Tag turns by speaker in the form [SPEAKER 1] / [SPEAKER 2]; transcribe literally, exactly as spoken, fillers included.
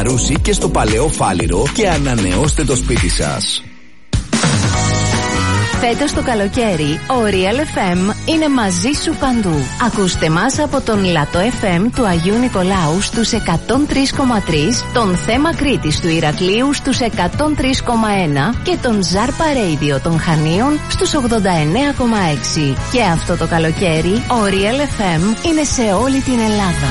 [SPEAKER 1] Μαρούσι και στο Παλαιό Φάληρο και ανανεώστε το σπίτι σας.
[SPEAKER 2] Φέτος το καλοκαίρι, ο Real εφ εμ είναι μαζί σου παντού. Ακούστε μας από τον Λατό εφ εμ του Αγίου Νικολάου στους εκατόν τρία κόμμα τρία, τον Θέμα Κρήτης του Ηρακλείου στους εκατόν τρία κόμμα ένα και τον Ζάρπα Radio των Χανίων στους ογδόντα εννέα κόμμα έξι. Και αυτό το καλοκαίρι, ο Real εφ εμ είναι σε όλη την Ελλάδα.